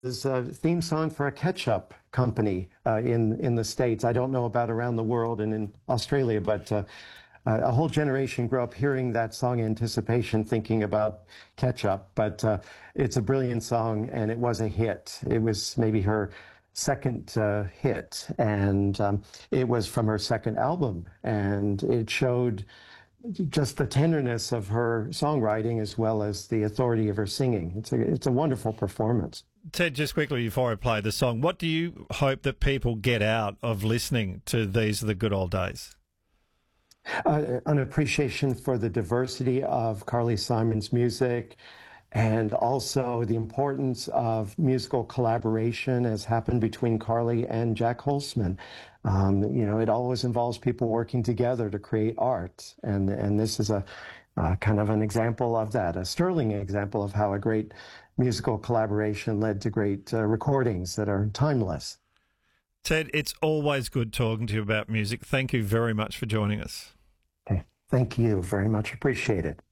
is a theme song for a ketchup company in the States. I don't know about around the world and in Australia, but a whole generation grew up hearing that song, Anticipation, thinking about ketchup. But it's a brilliant song, and it was a hit. It was maybe her second hit, and it was from her second album, and it showed just the tenderness of her songwriting as well as the authority of her singing. It's a wonderful performance. Ted, just quickly before I play the song, what do you hope that people get out of listening to These Are the Good Old Days? An appreciation for the diversity of Carly Simon's music, and also the importance of musical collaboration as happened between Carly and Jack Holzman. It always involves people working together to create art, and this is a kind of an example of that, a sterling example of how a great musical collaboration led to great recordings that are timeless. Ted, it's always good talking to you about music. Thank you very much for joining us. Okay. Thank you very much. Appreciate it.